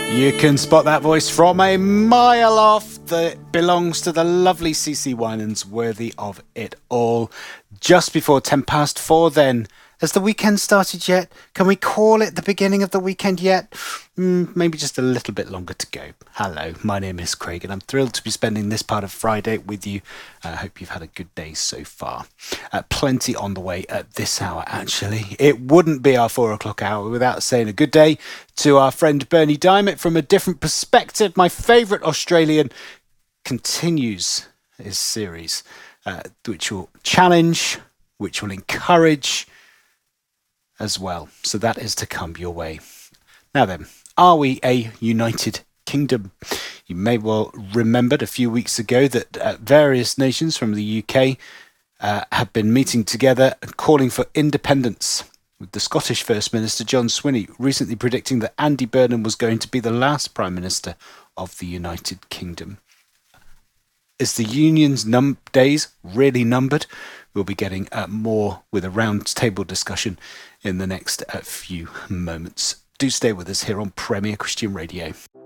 You can spot that voice from a mile off. That belongs to the lovely CeCe Winans, worthy of it all. Just before 4:10 then. Has the weekend started yet? Can we call it the beginning of the weekend yet? Maybe just a little bit longer to go. Hello, my name is Craig and I'm thrilled to be spending this part of Friday with you. I hope you've had a good day so far. Plenty on the way at this hour, actually. It wouldn't be our 4 o'clock hour without saying a good day to our friend Bernie Diamond from a different perspective. My favourite Australian continues his series, which will challenge, which will encourage as well. So that is to come your way. Now then, are we a united kingdom? You may well remembered a few weeks ago that various nations from the UK have been meeting together and calling for independence, with the Scottish First Minister John Swinney recently predicting that Andy Burnham was going to be the last Prime Minister of the United Kingdom. Is the union's days really numbered? We'll be getting more with a round-table discussion in the next few moments. Do stay with us here on Premier Christian Radio.